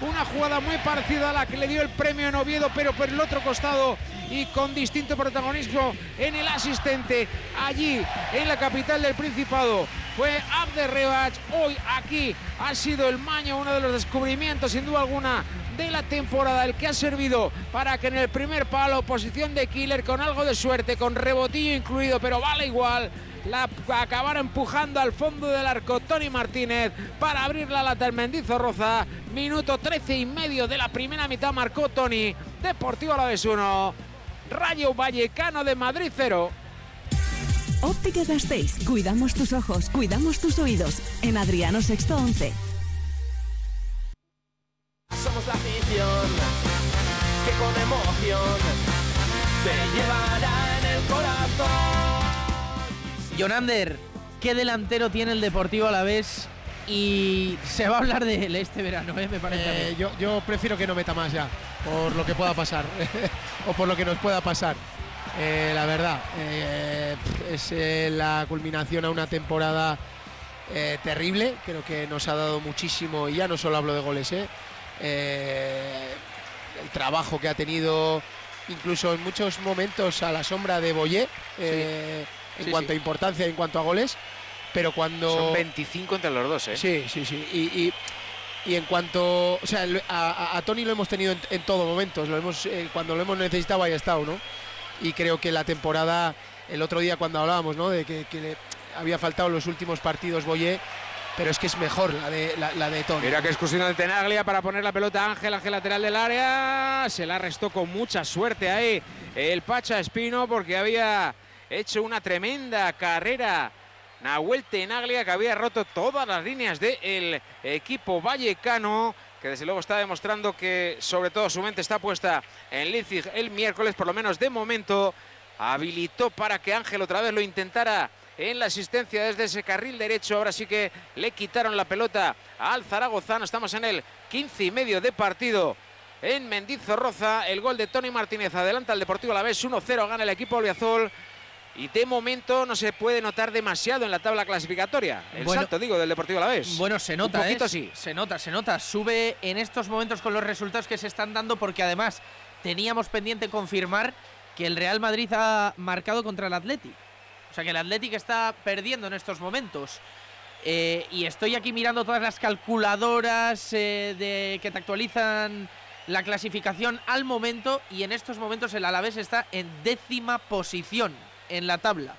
una jugada muy parecida a la que le dio el premio en Oviedo, pero por el otro costado y con distinto protagonismo en el asistente allí en la capital del Principado. Fue Abde Rebach. Hoy aquí ha sido el Maño, uno de los descubrimientos sin duda alguna de la temporada, el que ha servido para que en el primer palo, posición de killer, con algo de suerte, con rebotillo incluido, pero vale igual, la acabara empujando al fondo del arco Toni Martínez para abrir la lata en Mendizorroza. Minuto 13,5 de la primera mitad marcó Toni. Deportivo Alavés 1, Rayo Vallecano de Madrid 0. Óptica Gasteiz, cuidamos tus ojos, cuidamos tus oídos. En Adriano Sexto 11. Somos la afición que con emoción te llevará en el corazón. Jonander, ¿qué delantero tiene el Deportivo Alavés? Y se va a hablar de él este verano, me parece. Yo prefiero que no meta más ya, por lo que pueda pasar, o por lo que nos pueda pasar. La verdad, es la culminación a una temporada terrible. Creo que nos ha dado muchísimo, y ya no solo hablo de goles, el trabajo que ha tenido, incluso en muchos momentos a la sombra de Boyé, en cuanto a importancia, en cuanto a goles, pero cuando… Son 25 entre los dos, Sí. Y en cuanto… O sea, a Toni lo hemos tenido en todo momento, cuando lo hemos necesitado ahí ha estado, ¿no? Y creo que la temporada, el otro día cuando hablábamos, ¿no?, de que le había faltado los últimos partidos Boyé, pero es que es mejor la de Toni. Mira que excursión de Tenaglia para poner la pelota a Ángel lateral del área. Se la restó con mucha suerte ahí el Pacha Espino, porque había hecho una tremenda carrera Nahuel Tenaglia, que había roto todas las líneas del equipo vallecano, que desde luego está demostrando que sobre todo su mente está puesta en Leipzig el miércoles, por lo menos de momento. Habilitó para que Ángel otra vez lo intentara en la asistencia desde ese carril derecho. Ahora sí que le quitaron la pelota al zaragozano. Estamos en el 15,5 de partido en Mendizorroza. El gol de Toni Martínez adelanta al Deportivo Alavés 1-0, gana el equipo albiazul. Y de momento no se puede notar demasiado en la tabla clasificatoria. El salto, digo, del Deportivo Alavés. Bueno, se nota, un poquito sí. Se nota. Sube en estos momentos con los resultados que se están dando, porque además teníamos pendiente confirmar que el Real Madrid ha marcado contra el Athletic. O sea que el Athletic está perdiendo en estos momentos. Y estoy aquí mirando todas las calculadoras que te actualizan la clasificación al momento, y en estos momentos el Alavés está en 10ª posición en la tabla.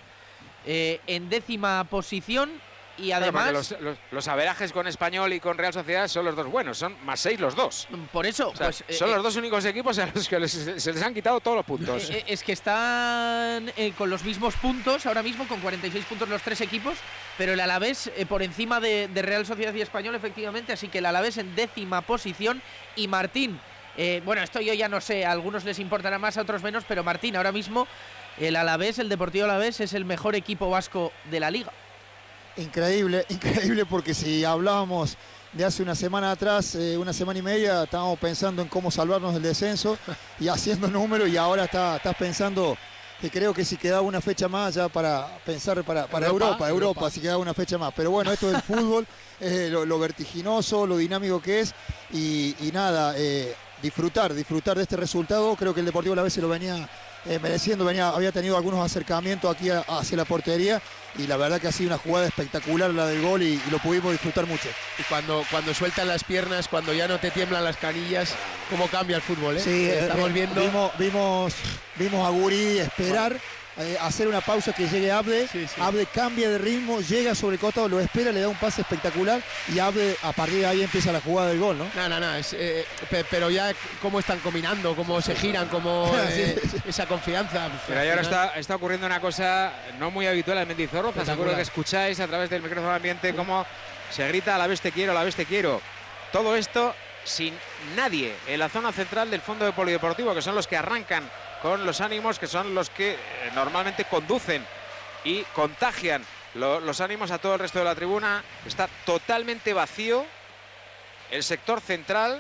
En 10ª posición, y además… Los averajes con Español y con Real Sociedad son los dos buenos, son +6 los dos. Por eso, o sea, son los dos únicos equipos a los que se les han quitado todos los puntos. Es que están con los mismos puntos ahora mismo, con 46 puntos los tres equipos, pero el Alavés por encima de Real Sociedad y Español, efectivamente. Así que el Alavés en 10ª posición. Y Martín, bueno, esto yo ya no sé, a algunos les importará más, a otros menos, pero Martín, ahora mismo el Alavés, el Deportivo Alavés, es el mejor equipo vasco de la liga. Increíble, porque si hablábamos de hace una semana atrás, una semana y media, estábamos pensando en cómo salvarnos del descenso y haciendo números, y ahora estás pensando que creo que si quedaba una fecha más ya para pensar para Europa, si quedaba una fecha más. Pero bueno, esto del fútbol, lo vertiginoso, lo dinámico que es, y nada, disfrutar de este resultado. Creo que el Deportivo Alavés se lo venía mereciendo, había tenido algunos acercamientos aquí hacia la portería, y la verdad que ha sido una jugada espectacular la del gol, y lo pudimos disfrutar mucho. Y cuando sueltan las piernas, cuando ya no te tiemblan las canillas, cómo cambia el fútbol, ¿eh? Sí, estamos viendo. Vimos a Guri esperar, hacer una pausa, que llegue Abde. Sí. Abde cambia de ritmo, llega sobre el costado, lo espera, le da un pase espectacular, y Abde, a partir de ahí empieza la jugada del gol, ¿no? No, pero ya cómo están combinando, cómo se giran, cómo esa confianza. Pero ahora está ocurriendo una cosa no muy habitual en Mendizorroza. Seguro que escucháis a través del micrófono ambiente cómo se grita: Alavés te quiero, Alavés te quiero. Todo esto sin nadie en la zona central del fondo de polideportivo, que son los que arrancan con los ánimos, que son los que normalmente conducen y contagian los ánimos a todo el resto de la tribuna. Está totalmente vacío el sector central.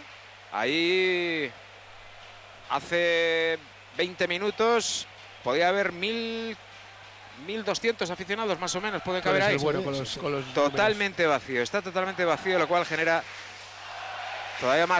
Ahí hace 20 minutos podía haber 1.200 aficionados más o menos, puede caber ahí. Bueno, con los totalmente vacío, está totalmente vacío, lo cual genera todavía más